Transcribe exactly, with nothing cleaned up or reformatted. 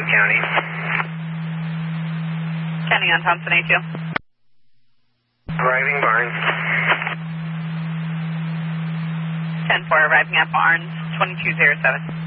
County. County on Thompson A two. Arriving Barnes. ten four arriving at Barnes, twenty-two oh seven.